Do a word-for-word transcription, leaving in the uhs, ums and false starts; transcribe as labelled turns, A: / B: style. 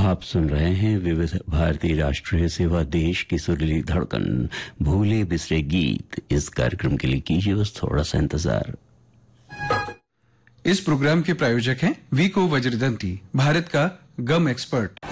A: आप सुन रहे हैं विविध भारतीय राष्ट्रीय सेवा, देश की सुरीली धड़कन, भूले बिसरे गीत। इस कार्यक्रम के लिए कीजिए बस थोड़ा सा इंतजार।
B: इस प्रोग्राम के प्रायोजक हैं वीको वज्रदंती, भारत का गम एक्सपर्ट।